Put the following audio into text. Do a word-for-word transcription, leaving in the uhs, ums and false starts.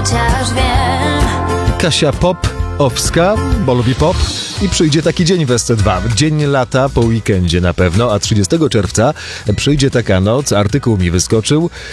chociaż wiem. Kasia Pop-owska, bo lubi pop. I przyjdzie taki dzień w S C dwa. Dzień lata po weekendzie na pewno, a trzydziestego czerwca przyjdzie taka noc, artykuł mi wyskoczył,